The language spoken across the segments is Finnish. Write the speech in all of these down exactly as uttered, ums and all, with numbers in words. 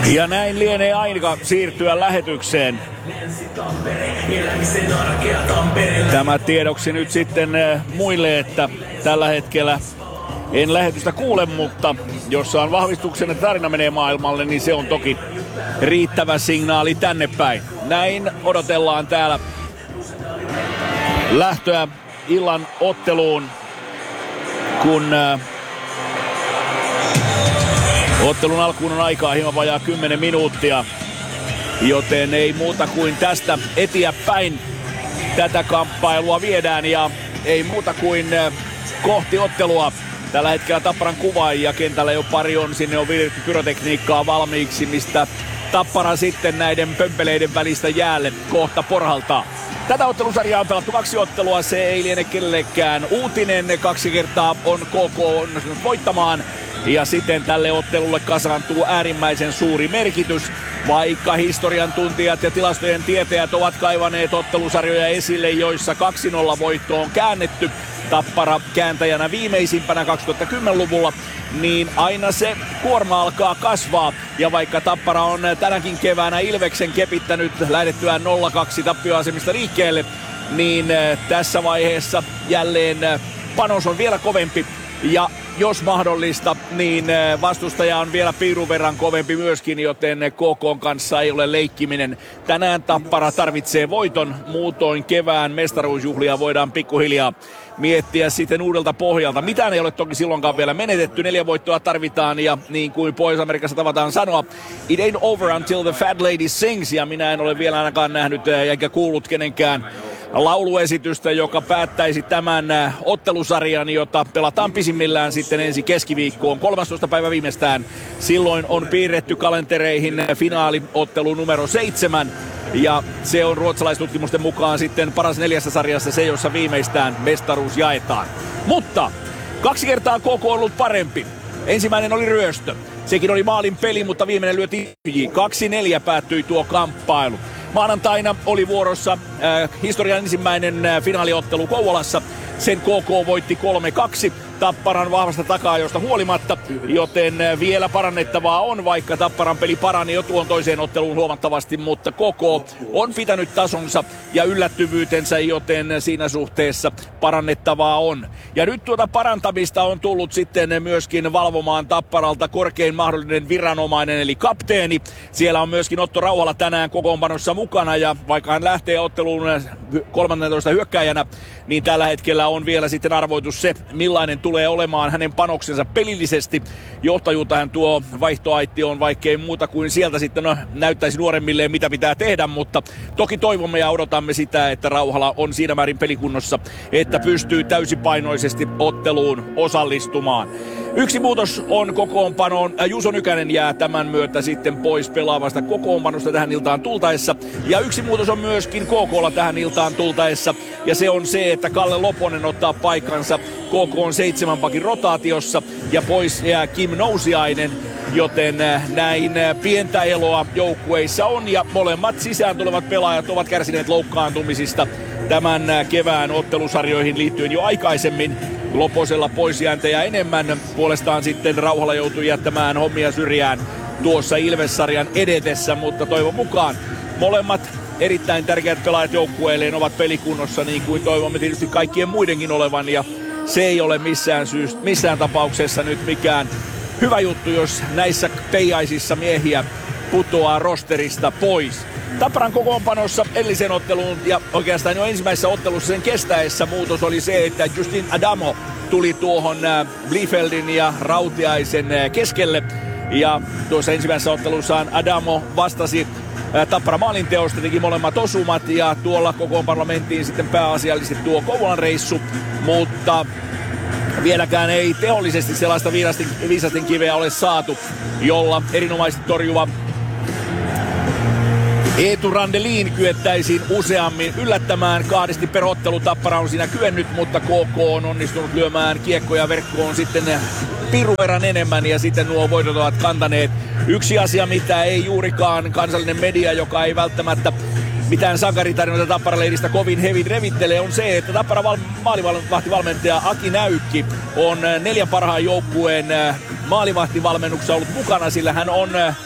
Ja näin lienee aika siirtyä lähetykseen. Tämä tiedoksi nyt sitten muille, että tällä hetkellä en lähetystä kuule, mutta jos saan vahvistuksen, että tarina menee maailmalle, niin se on toki riittävä signaali tänne päin. Näin odotellaan täällä lähtöä illan otteluun, kun ottelun alkuun on aikaa hieman vajaa kymmenen minuuttia, joten ei muuta kuin tästä eteenpäin tätä kamppailua viedään ja ei muuta kuin kohti ottelua. Tällä hetkellä Tapparan kuvaajia kentällä jo pari on, sinne on viritty pyrotekniikkaa valmiiksi, mistä Tappara sitten näiden pömpeleiden välistä jäälle kohta porhaltaa. Tätä ottelusarjaa on pelattu kaksi ottelua, se ei liene kellekään uutinen. Kaksi kertaa on K K onnistunut voittamaan ja siten tälle ottelulle kasaantuu äärimmäisen suuri merkitys. Vaikka historian tuntijat ja tilastojen tietäjät ovat kaivaneet ottelusarjoja esille, joissa kaksi nolla voitto on käännetty, Tappara kääntäjänä viimeisimpänä kaksituhattakymmenluvulla, niin aina se kuorma alkaa kasvaa. Ja vaikka Tappara on tänäkin keväänä Ilveksen kepittänyt lähdettyään nolla kaksi tappioasemista liikkeelle, niin tässä vaiheessa jälleen panos on vielä kovempi. Ja jos mahdollista, niin vastustaja on vielä piirun verran kovempi myöskin, joten K K:n kanssa ei ole leikkiminen. Tänään Tappara tarvitsee voiton, muutoin kevään mestaruusjuhlia voidaan pikkuhiljaa miettiä sitten uudelta pohjalta. Mitään ei ole toki silloinkaan vielä menetetty, neljä voittoa tarvitaan ja niin kuin Pohjois-Amerikassa tavataan sanoa, it ain't over until the fat lady sings, ja minä en ole vielä ainakaan nähnyt eikä kuullut kenenkään lauluesitystä, joka päättäisi tämän ottelusarjan, jota pelataan pisimmillään sitten ensi keskiviikkoon. kolmastoista päivä viimeistään. Silloin on piirretty kalentereihin finaaliottelu numero seitsemän. Ja se on ruotsalaistutkimusten mukaan sitten paras neljässä sarjassa se, jossa viimeistään mestaruus jaetaan. Mutta kaksi kertaa K K on ollut parempi. Ensimmäinen oli ryöstö. Sekin oli maalin peli, mutta viimeinen lyötiin tyhjiin. kaksi neljä päättyi tuo kamppailu. Maanantaina oli vuorossa äh, historian ensimmäinen äh, finaaliottelu Kouvolassa. Sen K K voitti kolme kaksi Tapparan vahvasta takaajosta huolimatta, joten vielä parannettavaa on, vaikka Tapparan peli parani jo tuon toiseen otteluun huomattavasti, mutta K K on pitänyt tasonsa ja yllättyvyytensä, joten siinä suhteessa parannettavaa on. Ja nyt tuota parantamista on tullut sitten myöskin valvomaan Tapparalta korkein mahdollinen viranomainen, eli kapteeni. Siellä on myöskin Otto Rauhala tänään kokoonpanossa mukana, ja vaikka hän lähtee otteluun kolmannentoista hyökkääjänä, niin tällä hetkellä on vielä sitten arvoitus se, millainen tulee olemaan hänen panoksensa pelillisesti. Johtajuuttahan tuo vaihtoaittioon, vaikkei muuta kuin sieltä sitten no, näyttäisi nuoremmilleen, mitä pitää tehdä, mutta toki toivomme ja odotamme sitä, että Rauhala on siinä määrin pelikunnossa, että pystyy täysipainoisesti otteluun osallistumaan. Yksi muutos on kokoonpanoon. Juuso Nykänen jää tämän myötä sitten pois pelaavasta kokoonpanosta tähän iltaan tultaessa. Ja yksi muutos on myöskin K K:lla tähän iltaan tultaessa. Ja se on se, että Kalle Loponen ottaa paikkansa K K:n seitsemän pakin rotaatiossa. Ja pois jää Kim Nousiainen. Joten näin pientä eloa joukkueissa on. Ja molemmat sisään tulevat pelaajat ovat kärsineet loukkaantumisista tämän kevään ottelusarjoihin liittyen jo aikaisemmin. Loposella poisjääntejä enemmän. Puolestaan sitten Rauhala joutui jättämään hommia syrjään tuossa Ilves-sarjan edetessä, mutta toivon mukaan molemmat erittäin tärkeät pelaajat joukkueelleen ovat pelikunnossa, niin kuin toivomme tietysti kaikkien muidenkin olevan, ja se ei ole missään, syystä, missään tapauksessa nyt mikään hyvä juttu, jos näissä peijaisissa miehiä putoaa rosterista pois. Tapparan kokoonpanossa edellisen otteluun ja oikeastaan jo ensimmäisessä ottelussa sen kestäessä muutos oli se, että Justin Adamo tuli tuohon Bliefeldin ja Rautiaisen keskelle. Ja tuossa ensimmäisessä ottelussaan Adamo vastasi Tappara maalinteosta, teki molemmat osumat ja tuolla kokoonpanolla mentiin sitten pääasiallisesti tuo Kouvolan reissu, mutta vieläkään ei tehollisesti sellaista viisasten kiveä ole saatu, jolla erinomaisesti torjuva Eetu Randelin kyettäisiin useammin yllättämään. Kahdesti per ottelu Tappara on siinä kyennyt, mutta K K on onnistunut lyömään kiekkoja verkkoon sitten pirun verran enemmän ja sitten nuo voitot ovat kantaneet. Yksi asia, mitä ei juurikaan kansallinen media, joka ei välttämättä mitään sankaritarinoita Tappara-leiristä kovin hevin revittelee, on se, että Tappara val- maalivahtivalmentaja Aki Näykki on neljän parhaan joukkueen maalivahtivalmennuksessa ollut mukana, sillä hän on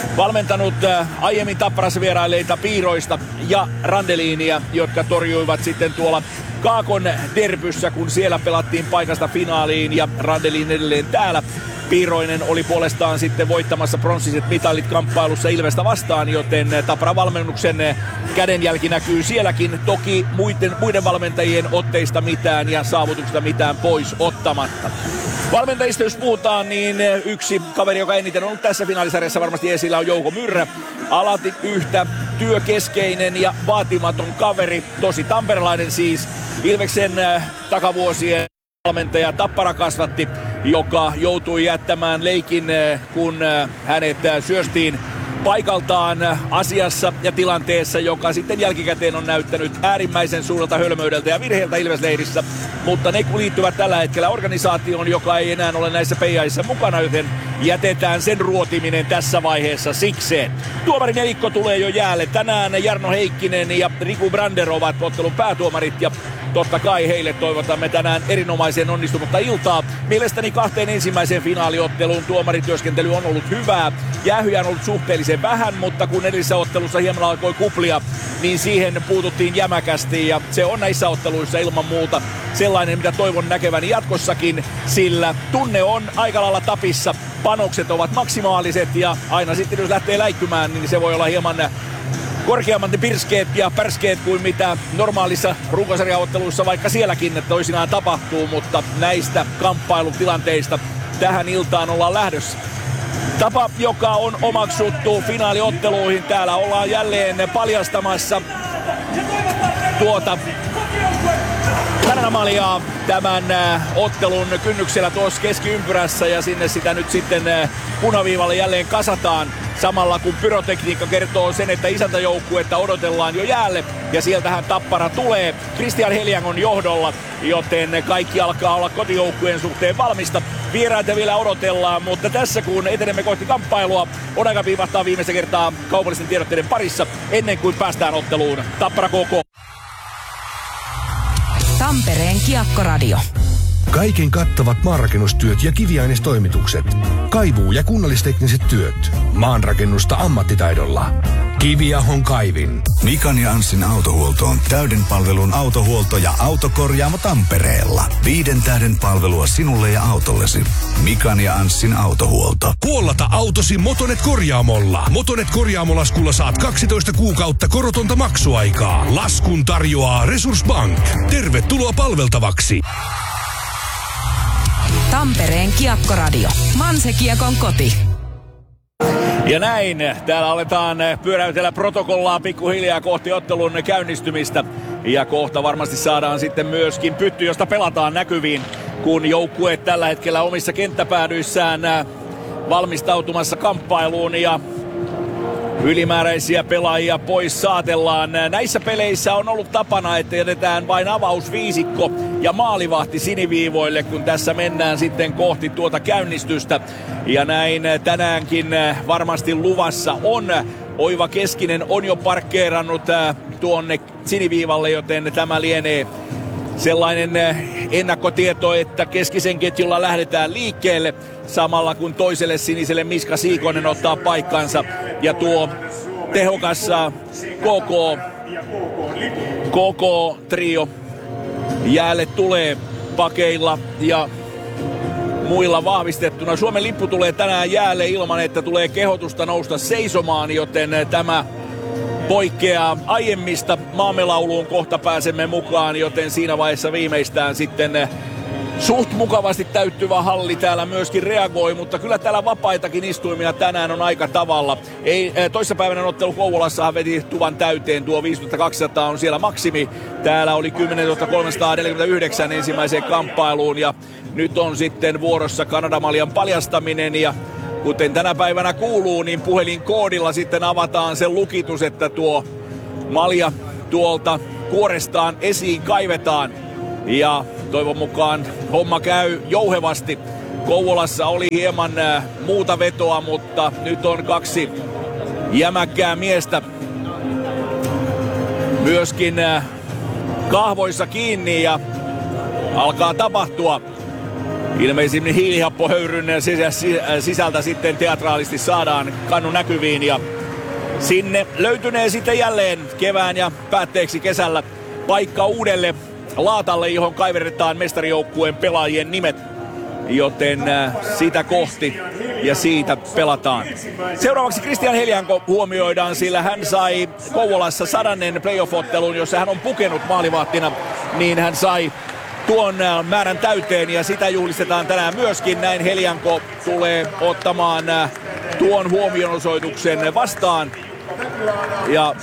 valmentanut aiemmin Tapparassa vierailleita Piiroista ja Randeliinia, jotka torjuivat sitten tuolla Kaakon derbyssä, kun siellä pelattiin paikasta finaaliin ja Randelin edelleen täällä. Piiroinen oli puolestaan sitten voittamassa pronssiset mitalit kamppailussa Ilvestä vastaan, joten Tapparan valmennuksen kädenjälki näkyy sielläkin. Toki muiden, muiden valmentajien otteista mitään ja saavutuksista mitään pois ottamatta. Valmentajista jos puhutaan, niin yksi kaveri, joka eniten on ollut tässä finaalisarjassa varmasti esillä, on Jouko Myrrä. Alati yhtä työkeskeinen ja vaatimaton kaveri, tosi tamperelainen siis. Ilveksen takavuosien valmentaja Tappara kasvatti, joka joutui jättämään leikin, kun hänet syöstiin paikaltaan asiassa ja tilanteessa, joka sitten jälkikäteen on näyttänyt äärimmäisen suurelta hölmöydeltä ja virheeltä Ilvesleirissä. Mutta ne liittyvät tällä hetkellä organisaatioon, joka ei enää ole näissä peijaissa mukana, joten jätetään sen ruotiminen tässä vaiheessa sikseen. Tuomari nelikko tulee jo jäälle. Tänään Jarno Heikkinen ja Riku Brander ovat ottelun päätuomarit ja totta kai heille toivotamme tänään erinomaisen onnistunutta iltaa. Mielestäni kahteen ensimmäiseen finaaliotteluun tuomarityöskentely on ollut hyvää. Jäähyjä on ollut suhteellisen vähän, mutta kun edellisessä ottelussa hieman alkoi kuplia, niin siihen puututtiin jämäkästi ja se on näissä otteluissa ilman muuta sellainen, mitä toivon näkeväni jatkossakin, sillä tunne on aika lailla tapissa. Panokset ovat maksimaaliset ja aina sitten jos lähtee läikkymään, niin se voi olla hieman korkeammat pirskeet ja pärskeet kuin mitä normaalissa runkosarjaotteluissa, vaikka sielläkin toisinaan tapahtuu, mutta näistä kamppailutilanteista tähän iltaan ollaan lähdössä. Tapa, joka on omaksuttu finaaliotteluihin. Täällä ollaan jälleen paljastamassa tuota Kanadamaljaa tämän ottelun kynnyksellä tuossa keskiympyrässä ja sinne sitä nyt sitten punaviivalle jälleen kasataan. Samalla kun pyrotekniikka kertoo sen, että isäntäjoukkuetta odotellaan jo jäälle ja sieltähän Tappara tulee. Christian Heliangon johdolla, joten kaikki alkaa olla kotijoukkueen suhteen valmista. Vieraita vielä odotellaan, mutta tässä kun etenemme kohti kamppailua, on aika piivahtaa viimeistä kertaa kaupallisten tiedotteiden parissa ennen kuin päästään otteluun. Tappara K K. Tampereen Kiekkoradio. Kaiken kattavat maanrakennustyöt ja kiviainestoimitukset. Kaivuu- ja kunnallistekniset työt. Maanrakennusta ammattitaidolla. Kiviahon kaivin. Mikan ja Anssin autohuolto on täyden palvelun autohuolto ja autokorjaamo Tampereella. Viiden tähden palvelua sinulle ja autollesi. Mikan ja Anssin autohuolto. Puollata autosi Motonet korjaamolla. Motonet korjaamolaskulla saat kaksitoista kuukautta korotonta maksuaikaa. Laskun tarjoaa Resurssbank. Tervetuloa palveltavaksi. Tampereen Kiekkoradio. Manse-Kiekon koti. Ja näin, täällä aletaan pyöräytellä protokollaa pikkuhiljaa kohti ottelun käynnistymistä. Ja kohta varmasti saadaan sitten myöskin pytty, josta pelataan näkyviin, kun joukkueet tällä hetkellä omissa kenttäpäädyissään valmistautumassa kamppailuun ja ylimääräisiä pelaajia pois saatellaan. Näissä peleissä on ollut tapana, että jätetään vain avausviisikko ja maalivahti siniviivoille, kun tässä mennään sitten kohti tuota käynnistystä. Ja näin tänäänkin varmasti luvassa on. Oiva Keskinen on jo parkkeerannut tuonne siniviivalle, joten tämä lienee sellainen ennakkotieto, että Keskisen ketjulla lähdetään liikkeelle samalla kun toiselle siniselle Miska Siikonen ottaa paikkansa ja tuo tehokas koko koko trio jäälle tulee pakeilla ja muilla vahvistettuna. Suomen lippu tulee tänään jäälle ilman, että tulee kehotusta nousta seisomaan, joten tämä poikkeaa aiemmista. Maamelauluun kohta pääsemme mukaan, joten siinä vaiheessa viimeistään sitten suht mukavasti täyttyvä halli täällä myöskin reagoi, mutta kyllä täällä vapaitakin istuimia tänään on aika tavalla. Ei, toissapäivänä ottelu Kouvolassahan veti tuvan täyteen, tuo viisituhatta kaksisataa on siellä maksimi. Täällä oli kymmenentuhatta kolmesataaneljäkymmentäyhdeksän ensimmäiseen kamppailuun ja nyt on sitten vuorossa Kanadamaljan paljastaminen ja kuten tänä päivänä kuuluu, niin puhelinkoodilla sitten avataan se lukitus, että tuo malja tuolta kuorestaan esiin kaivetaan. Ja toivon mukaan homma käy jouhevasti. Kouvolassa oli hieman muuta vetoa, mutta nyt on kaksi jämäkkää miestä myöskin kahvoissa kiinni ja alkaa tapahtua. ilmeisimmin hiilihappohöyryn sisältä sitten teatraalisesti saadaan kannu näkyviin ja sinne löytynee sitten jälleen kevään ja päätteeksi kesällä paikka uudelle laatalle, johon kaiverretaan mestarijoukkueen pelaajien nimet, joten sitä kohti ja siitä pelataan. Seuraavaksi Kristian Helianko huomioidaan, sillä hän sai Kouvolassa sadannen playoff-ottelun, jossa hän on pukenut maalivahtina, niin hän sai tuon määrän täyteen ja sitä juhlistetaan tänään myöskin. Näin Helianko tulee ottamaan tuon huomionosoituksen vastaan. Ja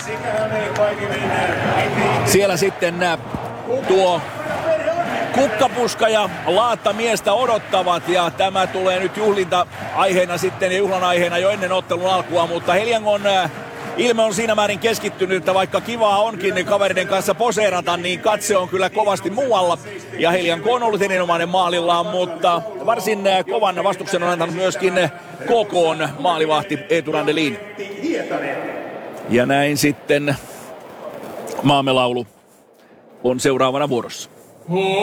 siellä sitten tuo kukkapuska ja laatta miestä odottavat ja tämä tulee nyt juhlinta-aiheena sitten ja juhlan aiheena jo ennen ottelun alkua, mutta Heliangon ilme on siinä määrin keskittynyt, että vaikka kivaa onkin kaveriden kanssa poseerata, niin katse on kyllä kovasti muualla. Ja Helianko on ollut erinomainen maalillaan, mutta varsin kovan vastuksen on antanut myöskin K K:n maalivahti Eetu Randelin. Ja näin sitten Maamme laulu on seuraavana vuorossa.